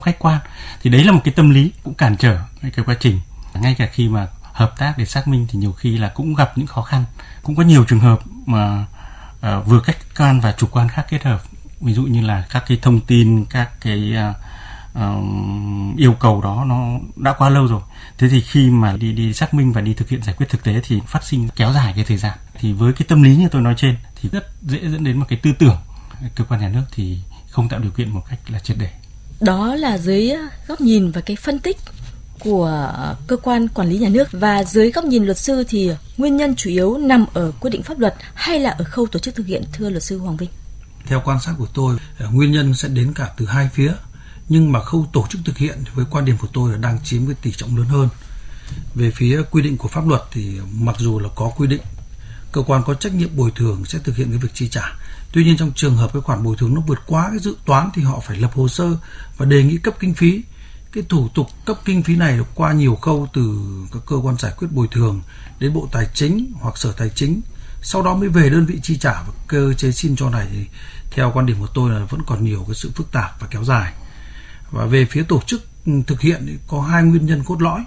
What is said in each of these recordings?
khách quan. Thì đấy là một cái tâm lý cũng cản trở cái quá trình. Ngay cả khi mà hợp tác để xác minh thì nhiều khi là cũng gặp những khó khăn. Cũng có nhiều trường hợp mà vừa khách quan và chủ quan khác kết hợp. Ví dụ như là các cái thông tin, các cái yêu cầu đó nó đã quá lâu rồi. Thế thì khi mà đi xác minh và đi thực hiện giải quyết thực tế thì phát sinh kéo dài cái thời gian. Thì với cái tâm lý như tôi nói trên thì rất dễ dẫn đến một cái tư tưởng cơ quan nhà nước thì không tạo điều kiện một cách là triệt để. Đó là dưới góc nhìn và cái phân tích của cơ quan quản lý nhà nước. Và dưới góc nhìn luật sư thì nguyên nhân chủ yếu nằm ở quyết định pháp luật hay là ở khâu tổ chức thực hiện, thưa luật sư Hoàng Vinh? Theo quan sát của tôi, nguyên nhân sẽ đến cả từ hai phía. Nhưng mà khâu tổ chức thực hiện với quan điểm của tôi là đang chiếm cái tỷ trọng lớn hơn. Về phía quy định của pháp luật thì mặc dù là có quy định cơ quan có trách nhiệm bồi thường sẽ thực hiện cái việc chi trả. Tuy nhiên trong trường hợp cái khoản bồi thường nó vượt quá cái dự toán thì họ phải lập hồ sơ và đề nghị cấp kinh phí. Cái thủ tục cấp kinh phí này qua nhiều khâu từ các cơ quan giải quyết bồi thường đến Bộ Tài chính hoặc Sở Tài chính, sau đó mới về đơn vị chi trả. Và cơ chế xin cho này thì theo quan điểm của tôi là vẫn còn nhiều cái sự phức tạp và kéo dài. Và về phía tổ chức thực hiện thì có hai nguyên nhân cốt lõi.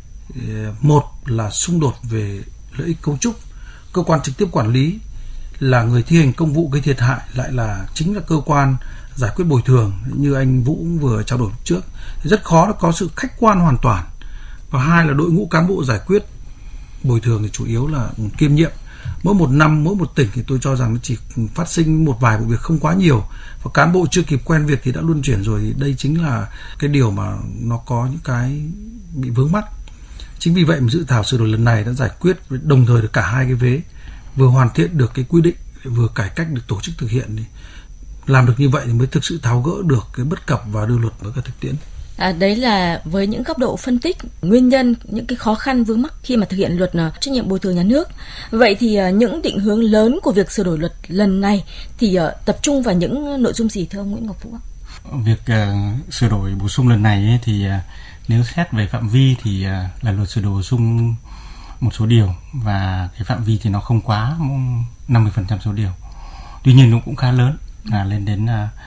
Một là xung đột về lợi ích cấu trúc. Cơ quan trực tiếp quản lý là người thi hành công vụ gây thiệt hại lại là chính là cơ quan giải quyết bồi thường, như anh Vũ vừa trao đổi trước, rất khó là có sự khách quan hoàn toàn. Và hai là đội ngũ cán bộ giải quyết bồi thường thì chủ yếu là kiêm nhiệm. Mỗi một năm, mỗi một tỉnh thì tôi cho rằng nó chỉ phát sinh một vài vụ việc không quá nhiều. Và cán bộ chưa kịp quen việc thì đã luân chuyển rồi. Đây chính là cái điều mà nó có những cái bị vướng mắc. Chính vì vậy mà dự thảo sửa đổi lần này đã giải quyết đồng thời được cả hai cái vế. Vừa hoàn thiện được cái quy định, vừa cải cách được tổ chức thực hiện. Làm được như vậy thì mới thực sự tháo gỡ được cái bất cập và đưa luật vào cái thực tiễn. Đấy là với những góc độ phân tích nguyên nhân, những cái khó khăn vướng mắc khi mà thực hiện luật trách nhiệm bồi thường nhà nước. Vậy thì những định hướng lớn của việc sửa đổi luật lần này thì tập trung vào những nội dung gì, thưa ông Nguyễn Ngọc Vũ? Việc sửa đổi bổ sung lần này thì nếu xét về phạm vi thì là luật sửa đổi bổ sung một số điều và cái phạm vi thì nó không quá 50% số điều. Tuy nhiên nó cũng khá lớn, lên đến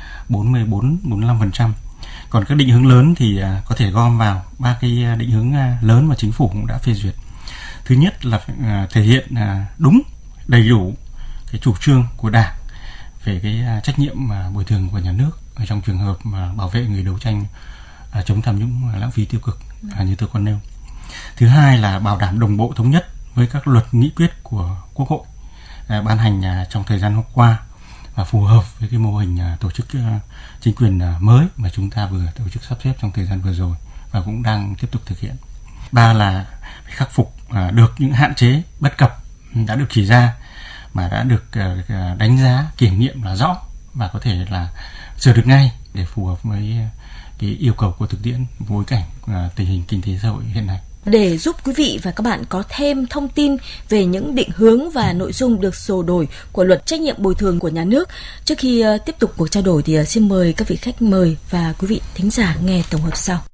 44-45%. Còn các định hướng lớn thì có thể gom vào ba cái định hướng lớn mà chính phủ cũng đã phê duyệt. Thứ nhất là thể hiện đúng, đầy đủ cái chủ trương của Đảng về cái trách nhiệm bồi thường của nhà nước trong trường hợp mà bảo vệ người đấu tranh chống tham nhũng, lãng phí, tiêu cực như tôi còn nêu. Thứ hai là bảo đảm đồng bộ thống nhất với các luật nghị quyết của Quốc hội ban hành trong thời gian qua và phù hợp với cái mô hình tổ chức chính quyền mới mà chúng ta vừa tổ chức sắp xếp trong thời gian vừa rồi và cũng đang tiếp tục thực hiện. Ba là phải khắc phục được những hạn chế bất cập đã được chỉ ra mà đã được đánh giá kiểm nghiệm là rõ và có thể là sửa được ngay để phù hợp với cái yêu cầu của thực tiễn, bối cảnh tình hình kinh tế xã hội hiện nay. Để giúp quý vị và các bạn có thêm thông tin về những định hướng và nội dung được sửa đổi của luật trách nhiệm bồi thường của nhà nước, trước khi tiếp tục cuộc trao đổi thì xin mời các vị khách mời và quý vị thính giả nghe tổng hợp sau.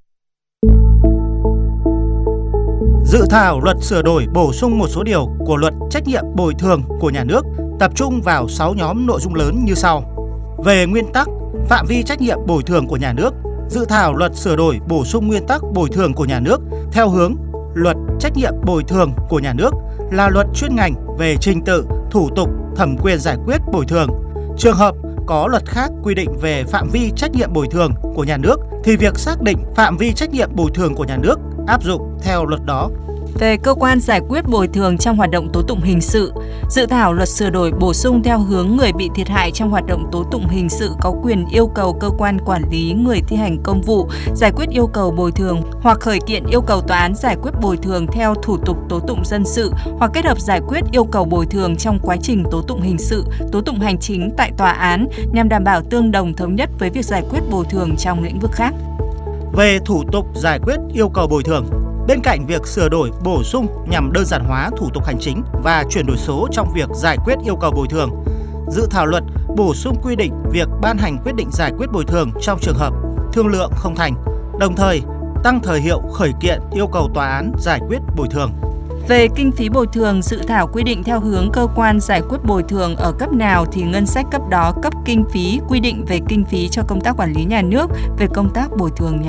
Dự thảo luật sửa đổi bổ sung một số điều của luật trách nhiệm bồi thường của nhà nước tập trung vào 6 nhóm nội dung lớn như sau. Về nguyên tắc, phạm vi trách nhiệm bồi thường của nhà nước, dự thảo luật sửa đổi bổ sung nguyên tắc bồi thường của nhà nước theo hướng luật trách nhiệm bồi thường của nhà nước là luật chuyên ngành về trình tự, thủ tục, thẩm quyền giải quyết bồi thường. Trường hợp có luật khác quy định về phạm vi trách nhiệm bồi thường của nhà nước thì việc xác định phạm vi trách nhiệm bồi thường của nhà nước áp dụng theo luật đó. Về cơ quan giải quyết bồi thường trong hoạt động tố tụng hình sự, dự thảo luật sửa đổi bổ sung theo hướng người bị thiệt hại trong hoạt động tố tụng hình sự có quyền yêu cầu cơ quan quản lý người thi hành công vụ giải quyết yêu cầu bồi thường hoặc khởi kiện yêu cầu tòa án giải quyết bồi thường theo thủ tục tố tụng dân sự hoặc kết hợp giải quyết yêu cầu bồi thường trong quá trình tố tụng hình sự, tố tụng hành chính tại tòa án nhằm đảm bảo tương đồng thống nhất với việc giải quyết bồi thường trong lĩnh vực khác. Về thủ tục giải quyết yêu cầu bồi thường, bên cạnh việc sửa đổi bổ sung nhằm đơn giản hóa thủ tục hành chính và chuyển đổi số trong việc giải quyết yêu cầu bồi thường, dự thảo luật bổ sung quy định việc ban hành quyết định giải quyết bồi thường trong trường hợp thương lượng không thành, đồng thời tăng thời hiệu khởi kiện yêu cầu tòa án giải quyết bồi thường. Về kinh phí bồi thường, dự thảo quy định theo hướng cơ quan giải quyết bồi thường ở cấp nào thì ngân sách cấp đó cấp kinh phí, quy định về kinh phí cho công tác quản lý nhà nước về công tác bồi thường nhà